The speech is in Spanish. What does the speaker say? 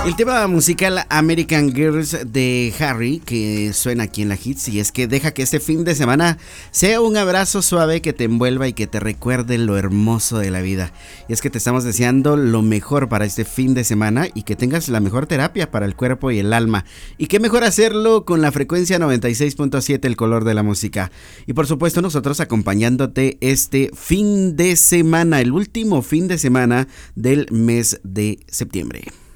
El tema musical American Girls de Harry que suena aquí en la Hits, y es que deja que este fin de semana sea un abrazo suave que te envuelva y que te recuerde lo hermoso de la vida. Y es que te estamos deseando lo mejor para este fin de semana y que tengas la mejor terapia para el cuerpo y el alma. Y qué mejor hacerlo con la frecuencia 96.7, el color de la música. Y por supuesto nosotros acompañándote este fin de semana, el último fin de semana del mes de septiembre.